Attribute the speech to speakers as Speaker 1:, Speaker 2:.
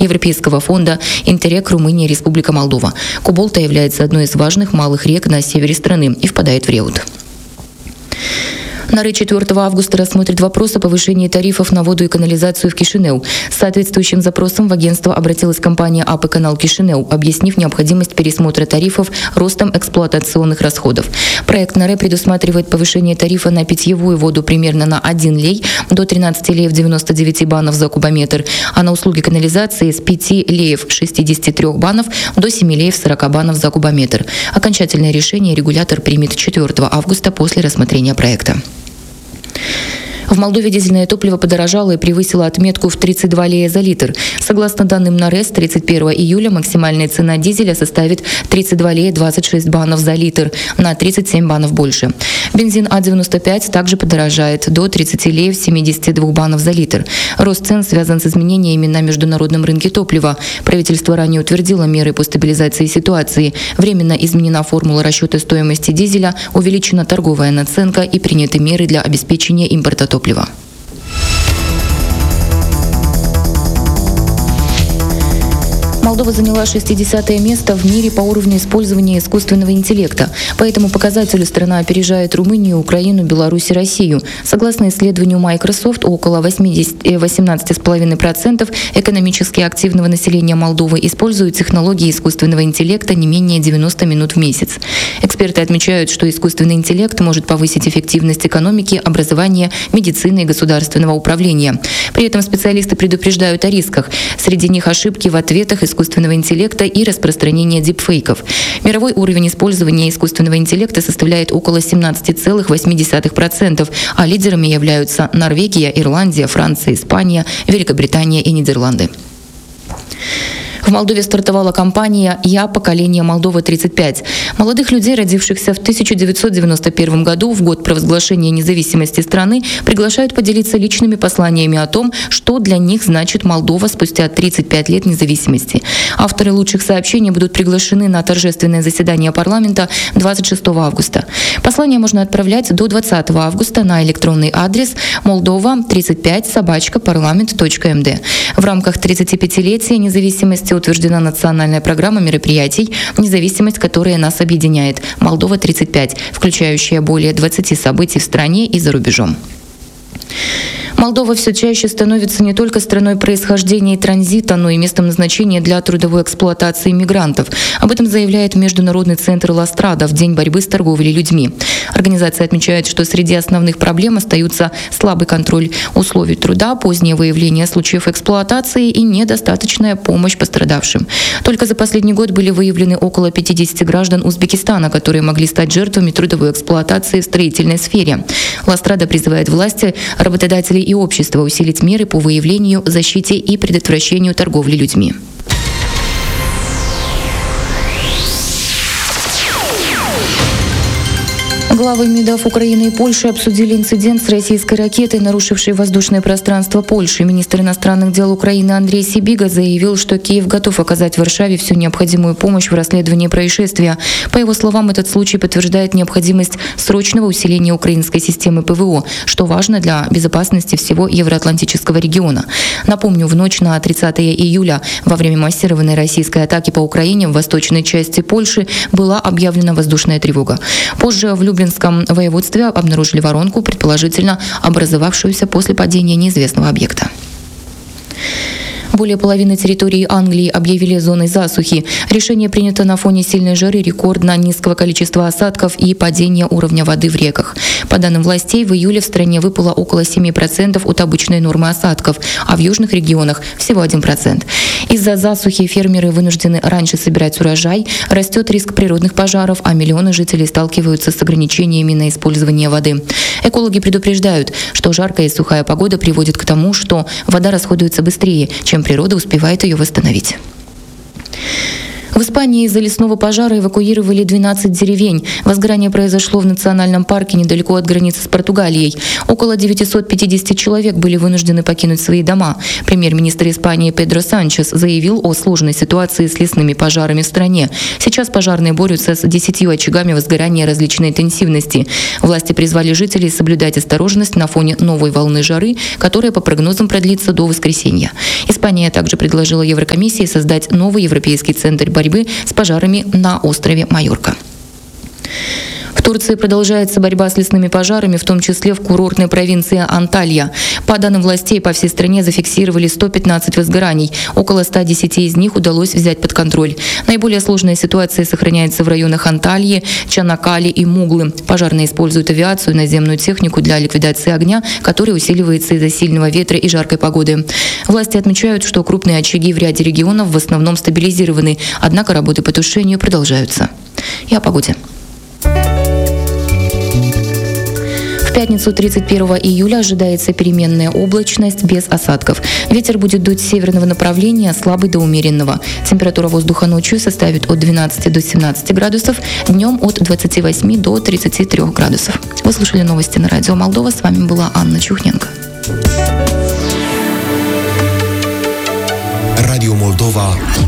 Speaker 1: Европейского фонда «Интеррек Румыния, Республика Молдова». Куболта является одной из важных малых рек на севере страны и впадает в Реут. НАРЭ 4 августа рассмотрит вопрос о повышении тарифов на воду и канализацию в Кишинев. С соответствующим запросом в агентство обратилась компания АП «Канал Кишинев», объяснив необходимость пересмотра тарифов ростом эксплуатационных расходов. Проект НАРЭ предусматривает повышение тарифа на питьевую воду примерно на 1 лей до 13 леев 99 банов за кубометр, а на услуги канализации с 5 леев 63 банов до 7 леев 40 банов за кубометр. Окончательное решение регулятор примет 4 августа после рассмотрения проекта. В Молдове дизельное топливо подорожало и превысило отметку в 32 лея за литр. Согласно данным НАРЭ, с 31 июля максимальная цена дизеля составит 32 лея 26 банов за литр, на 37 банов больше. Бензин А95 также подорожает до 30 леев 72 банов за литр. Рост цен связан с изменениями на международном рынке топлива. Правительство ранее утвердило меры по стабилизации ситуации. Временно изменена формула расчета стоимости дизеля, увеличена торговая наценка и приняты меры для обеспечения импорта топлива. Молдова заняла 60-е место в мире по уровню использования искусственного интеллекта. По этому показателю страна опережает Румынию, Украину, Беларусь и Россию. Согласно исследованию Microsoft, около 18,5% экономически активного населения Молдовы используют технологии искусственного интеллекта не менее 90 минут в месяц. Эксперты отмечают, что искусственный интеллект может повысить эффективность экономики, образования, медицины и государственного управления. При этом специалисты предупреждают о рисках. Среди них ошибки в ответах искусственного интеллекта и распространение дипфейков. Мировой уровень использования искусственного интеллекта составляет около 17,8%, а лидерами являются Норвегия, Ирландия, Франция, Испания, Великобритания и Нидерланды. В Молдове стартовала кампания «Я – поколение Молдова-35». Молодых людей, родившихся в 1991 году, в год провозглашения независимости страны, приглашают поделиться личными посланиями о том, что для них значит Молдова спустя 35 лет независимости. Авторы лучших сообщений будут приглашены на торжественное заседание парламента 26 августа. Послание можно отправлять до 20 августа на электронный адрес moldova35@parliament.md. В рамках 35-летия независимости утверждена национальная программа мероприятий «Независимость, которая нас объединяет» «Молдова-35», включающая более 20 событий в стране и за рубежом. Молдова все чаще становится не только страной происхождения и транзита, но и местом назначения для трудовой эксплуатации мигрантов. Об этом заявляет Международный центр «Ластрада» в День борьбы с торговлей людьми. Организация отмечает, что среди основных проблем остаются слабый контроль условий труда, позднее выявление случаев эксплуатации и недостаточная помощь пострадавшим. Только за последний год были выявлены около 50 граждан Узбекистана, которые могли стать жертвами трудовой эксплуатации в строительной сфере. «Ластрада» призывает власти, работодателей и общества усилить меры по выявлению, защите и предотвращению торговли людьми. Главы МИДов Украины и Польши обсудили инцидент с российской ракетой, нарушившей воздушное пространство Польши. Министр иностранных дел Украины Андрей Сибига заявил, что Киев готов оказать Варшаве всю необходимую помощь в расследовании происшествия. По его словам, этот случай подтверждает необходимость срочного усиления украинской системы ПВО, что важно для безопасности всего евроатлантического региона. Напомню, в ночь на 30 июля во время массированной российской атаки по Украине в восточной части Польши была объявлена воздушная тревога. Позже в Люблинском воеводстве обнаружили воронку, предположительно образовавшуюся после падения неизвестного объекта. Более половины территории Англии объявили зоной засухи. Решение принято на фоне сильной жары, рекордно низкого количества осадков и падения уровня воды в реках. По данным властей, в июле в стране выпало около 7% от обычной нормы осадков, а в южных регионах всего 1%. Из-за засухи фермеры вынуждены раньше собирать урожай, растет риск природных пожаров, а миллионы жителей сталкиваются с ограничениями на использование воды. Экологи предупреждают, что жаркая и сухая погода приводит к тому, что вода расходуется быстрее, чем природа успевает ее восстановить. В Испании из-за лесного пожара эвакуировали 12 деревень. Возгорание произошло в национальном парке недалеко от границы с Португалией. Около 950 человек были вынуждены покинуть свои дома. Премьер-министр Испании Педро Санчес заявил о сложной ситуации с лесными пожарами в стране. Сейчас пожарные борются с 10 очагами возгорания различной интенсивности. Власти призвали жителей соблюдать осторожность на фоне новой волны жары, которая по прогнозам продлится до воскресенья. Испания также предложила Еврокомиссии создать новый европейский центр борьбы с пожарами на острове Майорка. В Турции продолжается борьба с лесными пожарами, в том числе в курортной провинции Анталья. По данным властей, по всей стране зафиксировали 115 возгораний. Около 110 из них удалось взять под контроль. Наиболее сложная ситуация сохраняется в районах Антальи, Чанакали и Муглы. Пожарные используют авиацию и наземную технику для ликвидации огня, который усиливается из-за сильного ветра и жаркой погоды. Власти отмечают, что крупные очаги в ряде регионов в основном стабилизированы, однако работы по тушению продолжаются. И о погоде. В пятницу 31 июля ожидается переменная облачность без осадков. Ветер будет дуть с северного направления, слабый до умеренного. Температура воздуха ночью составит от 12 до 17 градусов, днем от 28 до 33 градусов. Вы слушали новости на радио Молдова. С вами была Анна Чухненко.
Speaker 2: Радио Молдова.